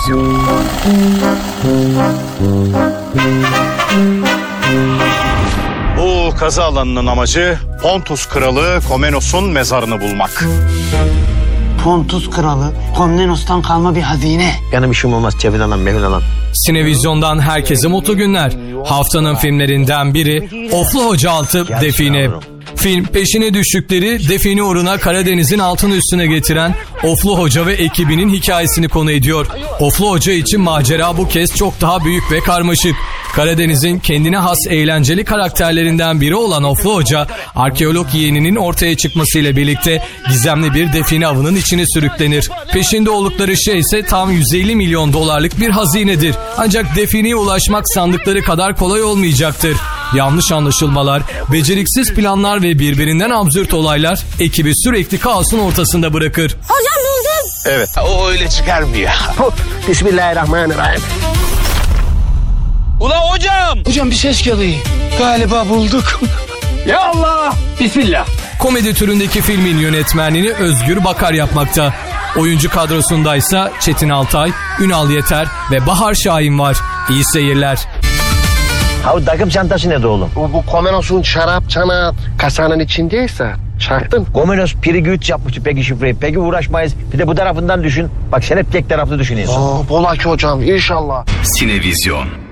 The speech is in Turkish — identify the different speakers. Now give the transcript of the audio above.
Speaker 1: Sinevizyon.
Speaker 2: Bu kazı alanının amacı Pontus kralı Komnenos'un mezarını bulmak.
Speaker 3: Pontus kralı Komnenos'tan kalma bir hazine.
Speaker 4: Benim işim olmaz Cevil Alan, Mevil Alan.
Speaker 5: Sinevizyon'dan herkese mutlu günler. Haftanın filmlerinden biri Oflu Hoca Altı Define. Film peşine düştükleri define uğruna Karadeniz'in altını üstüne getiren Oflu Hoca ve ekibinin hikayesini konu ediyor. Oflu Hoca için macera bu kez çok daha büyük ve karmaşık. Karadeniz'in kendine has eğlenceli karakterlerinden biri olan Oflu Hoca, arkeolog yeğeninin ortaya çıkmasıyla birlikte gizemli bir define avının içine sürüklenir. Peşinde oldukları şey ise tam 150 milyon dolarlık bir hazinedir. Ancak defineye ulaşmak sandıkları kadar kolay olmayacaktır. Yanlış anlaşılmalar, beceriksiz planlar ve birbirinden absürt olaylar ekibi sürekli kaosun ortasında bırakır.
Speaker 3: Hocam buldum.
Speaker 2: Evet.
Speaker 4: O öyle çıkarmıyor. Bismillahirrahmanirrahim.
Speaker 1: Ula hocam.
Speaker 3: Hocam bir ses geliyor. Galiba bulduk.
Speaker 1: Ya Allah. Bismillah.
Speaker 5: Komedi türündeki filmin yönetmenliğini Özgür Bakar yapmakta. Oyuncu kadrosundaysa Çetin Altay, Ünal Yeter ve Bahar Şahin var. İyi seyirler.
Speaker 4: Ha o takım çantası ne de oğlum?
Speaker 6: Bu Komnenos'un şarap çanağı kasanın içindeyse çaktın.
Speaker 4: Komnenos piri güç yapmıştı peki şifreyi. Peki uğraşmayız. Bir de bu tarafından düşün. Bak sen hep tek taraflı düşünüyorsun.
Speaker 6: Bola ki hocam inşallah.
Speaker 7: Sinevizyon.